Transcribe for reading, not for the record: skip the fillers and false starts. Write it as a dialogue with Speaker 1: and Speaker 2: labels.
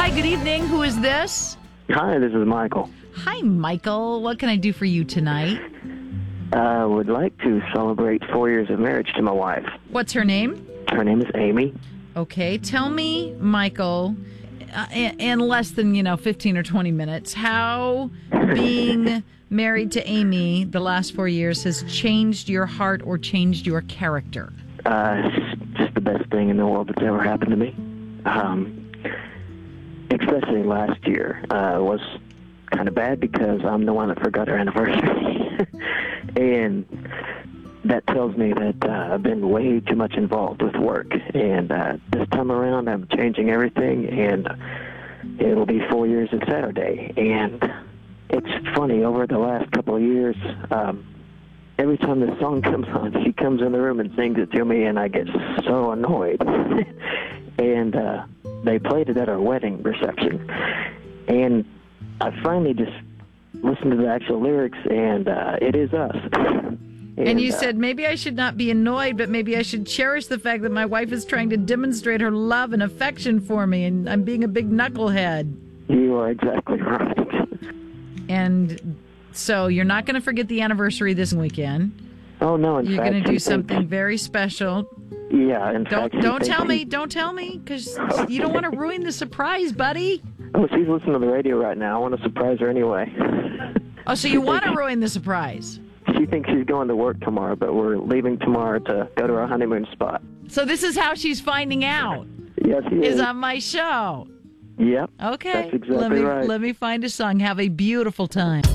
Speaker 1: Hi, good evening. Who is this?
Speaker 2: Hi, this is Michael.
Speaker 1: Hi, Michael. What can I do for you tonight?
Speaker 2: I would like to celebrate 4 years of marriage to my wife.
Speaker 1: What's her name?
Speaker 2: Her name is Amy.
Speaker 1: Okay, tell me, Michael, in less than, 15 or 20 minutes, how being married to Amy the last 4 years has changed your heart or changed your character.
Speaker 2: It's just the best thing in the world that's ever happened to me. Especially last year was kind of bad because I'm the one that forgot our anniversary. And that tells me that I've been way too much involved with work. And this time around, I'm changing everything, and it'll be 4 years this Saturday. And it's funny, over the last couple of years, every time this song comes on, she comes in the room and sings it to me, and I get so annoyed. And they played it at our wedding reception. And I finally just listened to the actual lyrics, and it is us.
Speaker 1: And you said, maybe I should not be annoyed, but maybe I should cherish the fact that my wife is trying to demonstrate her love and affection for me, and I'm being a big knucklehead.
Speaker 2: You are exactly right.
Speaker 1: And so you're not going to forget the anniversary this weekend.
Speaker 2: Oh, no,
Speaker 1: You're going to do something very special.
Speaker 2: Yeah, in fact...
Speaker 1: Don't tell me, because you don't want to ruin the surprise, buddy.
Speaker 2: Oh, she's listening to the radio right now. I want to surprise her anyway.
Speaker 1: Oh, so you want to ruin the surprise?
Speaker 2: She thinks she's going to work tomorrow, but we're leaving tomorrow to go to our honeymoon spot.
Speaker 1: So this is how she's finding out.
Speaker 2: Yes, she is.
Speaker 1: Is on my show.
Speaker 2: Yep.
Speaker 1: Okay.
Speaker 2: That's exactly right.
Speaker 1: Let me find a song. Have a beautiful time.